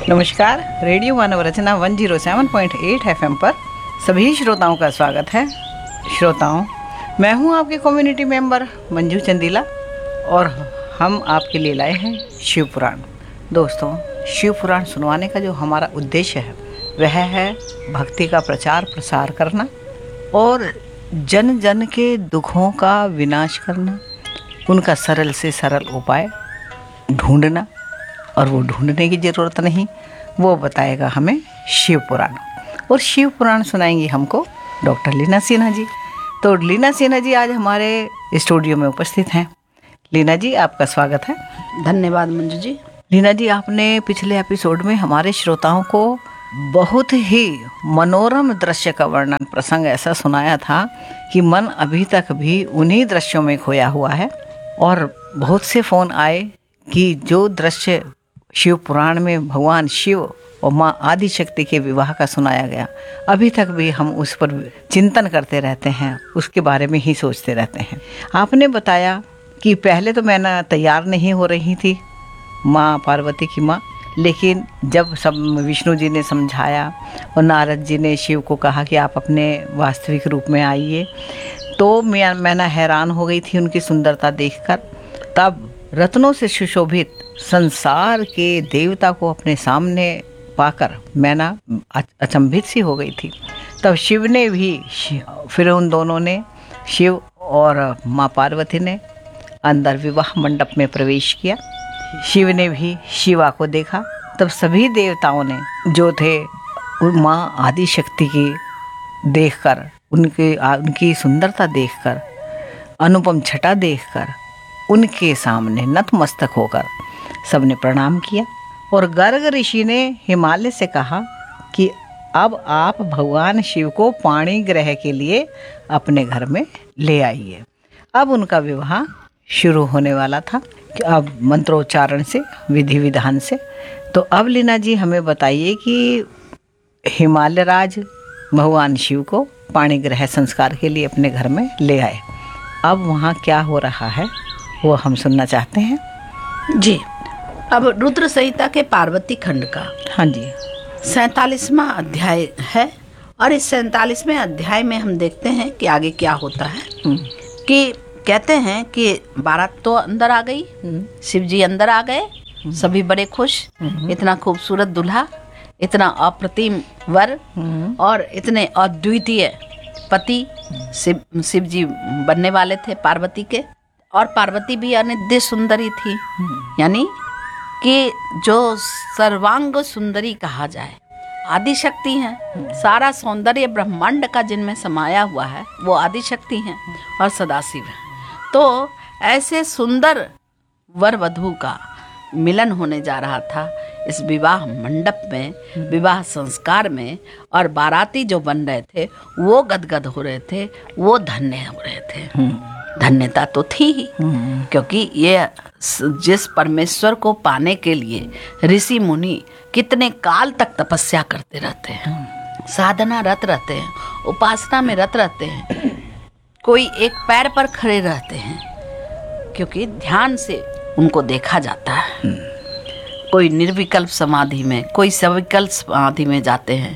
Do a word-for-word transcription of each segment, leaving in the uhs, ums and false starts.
नमस्कार। रेडियो मानव रचना एक सौ सात पॉइंट आठ एफएम पर सभी श्रोताओं का स्वागत है। श्रोताओं, मैं हूं आपके कम्युनिटी मेंबर मंजू चंदीला और हम आपके लिए लाए हैं शिव पुराण। दोस्तों, शिव पुराण सुनवाने का जो हमारा उद्देश्य है वह है भक्ति का प्रचार प्रसार करना और जन जन के दुखों का विनाश करना, उनका सरल से सरल उपाय ढूंढना, और वो ढूंढने की ज़रूरत नहीं, वो बताएगा हमें शिव पुराण। और शिव पुराण सुनाएंगी हमको डॉक्टर लीना सिन्हा जी। तो लीना सिन्हा जी आज हमारे स्टूडियो में उपस्थित हैं। लीना जी, आपका स्वागत है। धन्यवाद मंजू जी। लीना जी, आपने पिछले एपिसोड में हमारे श्रोताओं को बहुत ही मनोरम दृश्य का वर्णन प्रसंग ऐसा सुनाया था कि मन अभी तक भी उन्हीं दृश्यों में खोया हुआ है। और बहुत से फ़ोन आए कि जो दृश्य शिव पुराण में भगवान शिव और माँ आदिशक्ति के विवाह का सुनाया गया, अभी तक भी हम उस पर चिंतन करते रहते हैं, उसके बारे में ही सोचते रहते हैं। आपने बताया कि पहले तो मैं ना तैयार नहीं हो रही थी माँ पार्वती की माँ, लेकिन जब सब विष्णु जी ने समझाया और नारद जी ने शिव को कहा कि आप अपने वास्तविक रूप में आइए, तो मैं मैं ना हैरान हो गई थी उनकी सुंदरता देखकर। तब रत्नों से सुशोभित संसार के देवता को अपने सामने पाकर मैं ना अचंभित सी हो गई थी। तब शिव ने भी, फिर उन दोनों ने, शिव और माँ पार्वती ने अंदर विवाह मंडप में प्रवेश किया। शिव ने भी शिवा को देखा। तब सभी देवताओं ने जो थे माँ आदिशक्ति की देखकर, उनके उनकी सुंदरता देखकर, अनुपम छटा देखकर उनके सामने नतमस्तक होकर सबने प्रणाम किया। और गर्ग ऋषि ने हिमालय से कहा कि अब आप भगवान शिव को पाणी ग्रह के लिए अपने घर में ले आइए। अब उनका विवाह शुरू होने वाला था कि अब मंत्रोच्चारण से, विधि विधान से। तो अब लीना जी हमें बताइए कि हिमालय राज भगवान शिव को पाणी ग्रह संस्कार के लिए अपने घर में ले आए। अब वहाँ क्या हो रहा है वो हम सुनना चाहते हैं जी। अब रुद्र संहिता के पार्वती खंड का हाँ जी सैतालीसवां अध्याय है। और इस सैतालीसवें अध्याय में हम देखते हैं कि आगे क्या होता है। कि कहते हैं कि बारात तो अंदर आ गई, शिव जी अंदर आ गए, सभी बड़े खुश। इतना खूबसूरत दूल्हा, इतना अप्रतिम वर और इतने अद्वितीय पति शिव शिव जी बनने वाले थे पार्वती के। और पार्वती भी अनिद्य सुंदरी थी, यानी कि जो सर्वांग सुंदरी कहा जाए, आदिशक्ति हैं। सारा सौंदर्य ब्रह्मांड का जिनमें समाया हुआ है वो आदिशक्ति हैं और सदाशिव हैं। तो ऐसे सुंदर वर वधू का मिलन होने जा रहा था इस विवाह मंडप में, विवाह संस्कार में। और बाराती जो बन रहे थे वो गदगद हो रहे थे, वो धन्य हो रहे थे। धन्यता तो थी ही, क्योंकि ये जिस परमेश्वर को पाने के लिए ऋषि मुनि कितने काल तक तपस्या करते रहते हैं, साधना रत रहते हैं, उपासना में रत रहते हैं, कोई एक पैर पर खड़े रहते हैं क्योंकि ध्यान से उनको देखा जाता है। कोई निर्विकल्प समाधि में, कोई सविकल्प समाधि में जाते हैं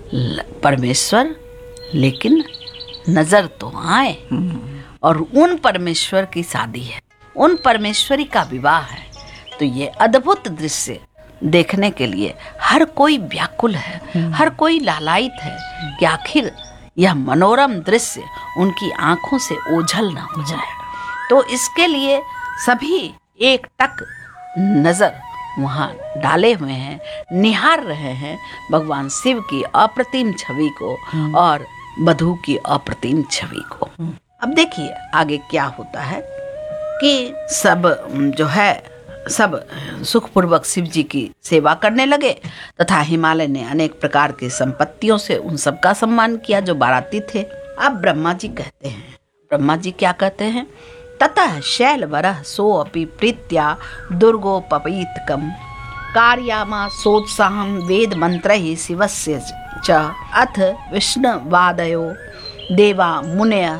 परमेश्वर, लेकिन नजर तो आए। और उन परमेश्वर की शादी है, उन परमेश्वरी का विवाह है। तो ये अद्भुत दृश्य देखने के लिए हर कोई व्याकुल है, हर कोई लालायित है कि आखिर यह मनोरम दृश्य उनकी आंखों से ओझल ना हो जाए। तो इसके लिए सभी एक टक नजर वहाँ डाले हुए हैं, निहार रहे हैं भगवान शिव की अप्रतिम छवि को और वधू की अप्रतिम छवि को। अब देखिए आगे क्या होता है कि सब जो है सब सुखपूर्वक शिव जी की सेवा करने लगे तथा हिमालय ने अनेक प्रकार की संपत्तियों से उन सब का सम्मान किया जो बाराती थे। अब ब्रह्मा जी कहते हैं, ब्रह्मा जी क्या कहते हैं? ततः शैलवरः सोऽपि प्रीत्या दुर्गोपवीतकम् कार्यामा सोत्साहं वेद मंत्रैः शिवस्य च अथ विष्णुवादयो देवा मुनय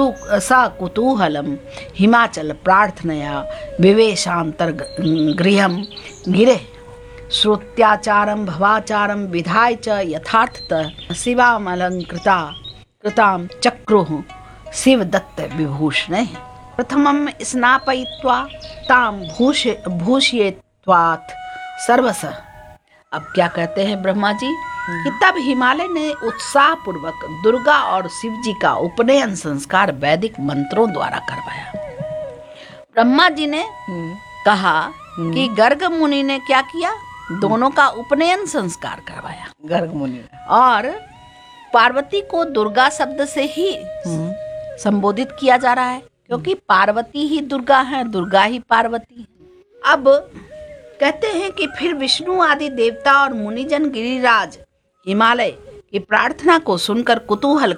सकुतूहलं हिमाचल प्रार्थनया विवेशांतर गृहं गिरे श्रुत्याचारम भवाचारम विधाय च यथार्थतः शिवामलंकृता कृताम चक्रुः शिवदत्त विभूषणे प्रथमम स्नापयित्वा ताम भूष भूषयित्वात् सर्वस। अब क्या कहते हैं ब्रह्मा जी कि तब हिमालय ने उत्साह पूर्वक दुर्गा और शिव जी का उपनयन संस्कार वैदिक मंत्रों द्वारा करवाया। ब्रह्मा जी ने कहा कि गर्ग मुनि ने क्या किया, दोनों का उपनयन संस्कार करवाया। गर्ग मुनि ने। और पार्वती को दुर्गा शब्द से ही संबोधित किया जा रहा है, क्योंकि पार्वती ही दुर्गा है, दुर्गा ही पार्वती है। अब कहते हैं कि फिर विष्णु आदि देवता और मुनिजन गिरिराज हिमालय की प्रार्थना को सुनकर कुतूहल